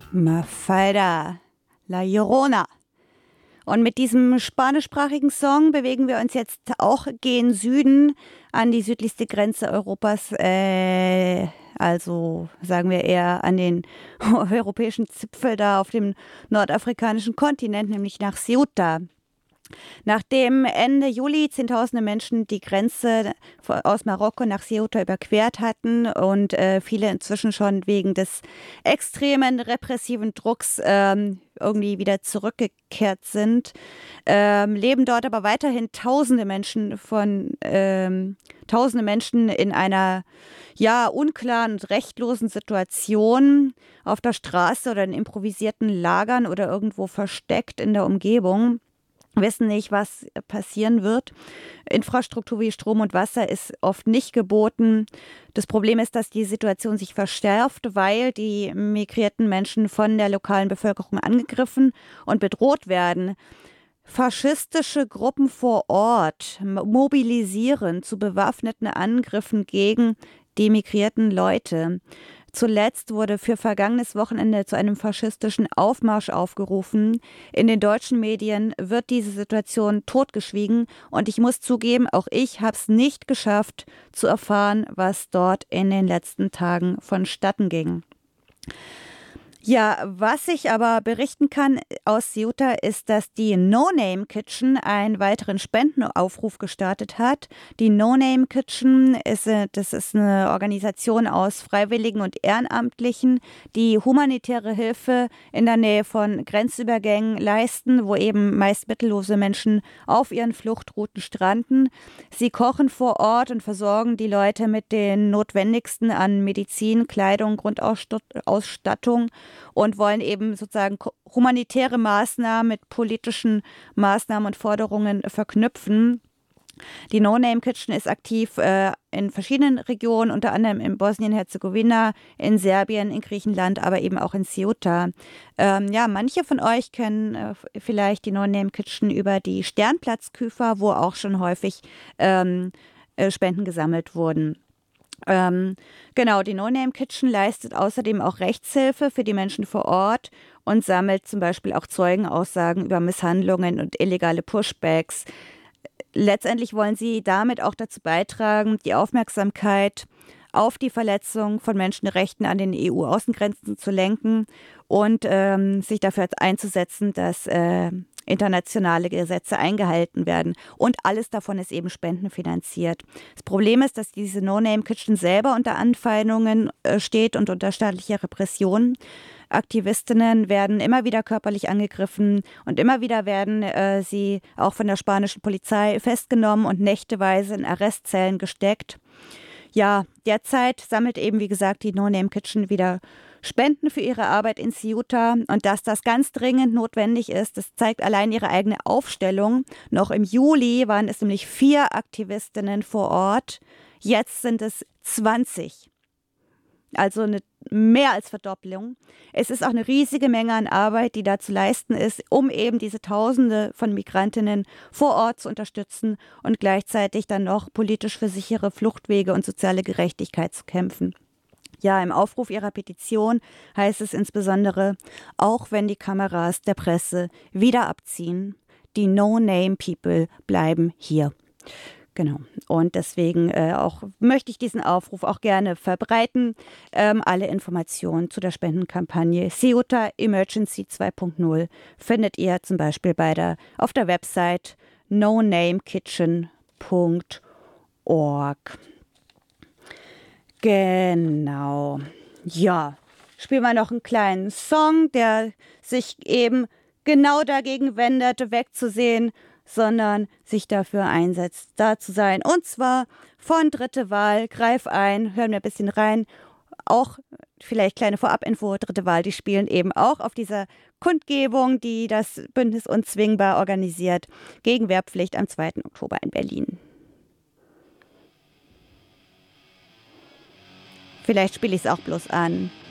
Mafalda, La Llorona. Und mit diesem spanischsprachigen Song bewegen wir uns jetzt auch gen Süden an die südlichste Grenze Europas, also sagen wir eher an den europäischen Zipfel da auf dem nordafrikanischen Kontinent, nämlich nach Ceuta. Nachdem Ende Juli Zehntausende Menschen die Grenze aus Marokko nach Ceuta überquert hatten und viele inzwischen schon wegen des extremen repressiven Drucks irgendwie wieder zurückgekehrt sind, leben dort aber weiterhin Tausende Menschen in einer unklaren und rechtlosen Situation auf der Straße oder in improvisierten Lagern oder irgendwo versteckt in der Umgebung. Wissen nicht, was passieren wird. Infrastruktur wie Strom und Wasser ist oft nicht geboten. Das Problem ist, dass die Situation sich verschärft, weil die migrierten Menschen von der lokalen Bevölkerung angegriffen und bedroht werden. Faschistische Gruppen vor Ort mobilisieren zu bewaffneten Angriffen gegen die migrierten Leute. Zuletzt wurde für vergangenes Wochenende zu einem faschistischen Aufmarsch aufgerufen. In den deutschen Medien wird diese Situation totgeschwiegen und ich muss zugeben, auch ich habe es nicht geschafft zu erfahren, was dort in den letzten Tagen vonstatten ging. Ja, was ich aber berichten kann aus Ceuta ist, dass die No Name Kitchen einen weiteren Spendenaufruf gestartet hat. Die No Name Kitchen ist eine Organisation aus Freiwilligen und Ehrenamtlichen, die humanitäre Hilfe in der Nähe von Grenzübergängen leisten, wo eben meist mittellose Menschen auf ihren Fluchtrouten stranden. Sie kochen vor Ort und versorgen die Leute mit den Notwendigsten an Medizin, Kleidung, Grundausstattung und wollen eben sozusagen humanitäre Maßnahmen mit politischen Maßnahmen und Forderungen verknüpfen. Die No Name Kitchen ist aktiv in verschiedenen Regionen, unter anderem in Bosnien-Herzegowina, in Serbien, in Griechenland, aber eben auch in Ceuta. Manche von euch kennen vielleicht die No Name Kitchen über die Sternplatzküfer, wo auch schon häufig Spenden gesammelt wurden. Die No Name Kitchen leistet außerdem auch Rechtshilfe für die Menschen vor Ort und sammelt zum Beispiel auch Zeugenaussagen über Misshandlungen und illegale Pushbacks. Letztendlich wollen sie damit auch dazu beitragen, die Aufmerksamkeit auf die Verletzung von Menschenrechten an den EU-Außengrenzen zu lenken und sich dafür einzusetzen, dass internationale Gesetze eingehalten werden. Und alles davon ist eben spendenfinanziert. Das Problem ist, dass diese No Name Kitchen selber unter Anfeindungen steht und unter staatlicher Repression. Aktivistinnen werden immer wieder körperlich angegriffen und immer wieder werden sie auch von der spanischen Polizei festgenommen und nächteweise in Arrestzellen gesteckt. Ja, derzeit sammelt eben, wie gesagt, die No Name Kitchen wieder Spenden für ihre Arbeit in Ceuta und dass das ganz dringend notwendig ist, das zeigt allein ihre eigene Aufstellung. Noch im Juli waren es nämlich 4 Aktivistinnen vor Ort, jetzt sind es 20. Also eine mehr als Verdopplung. Es ist auch eine riesige Menge an Arbeit, die da zu leisten ist, um eben diese Tausende von Migrantinnen vor Ort zu unterstützen und gleichzeitig dann noch politisch für sichere Fluchtwege und soziale Gerechtigkeit zu kämpfen. Ja, im Aufruf ihrer Petition heißt es insbesondere, auch wenn die Kameras der Presse wieder abziehen, die No-Name-People bleiben hier. Genau. Und deswegen möchte ich diesen Aufruf auch gerne verbreiten. Alle Informationen zu der Spendenkampagne Ceuta Emergency 2.0 findet ihr zum Beispiel auf der Website nonamekitchen.org. Genau. Ja, spielen wir noch einen kleinen Song, der sich eben genau dagegen wendet, wegzusehen, sondern sich dafür einsetzt, da zu sein. Und zwar von Dritte Wahl, Greif ein, hören wir ein bisschen rein. Auch vielleicht kleine Vorabinfo, Dritte Wahl, die spielen eben auch auf dieser Kundgebung, die das Bündnis Unzwingbar organisiert, gegen Wehrpflicht am 2. Oktober in Berlin. Vielleicht spiele ich es auch bloß an.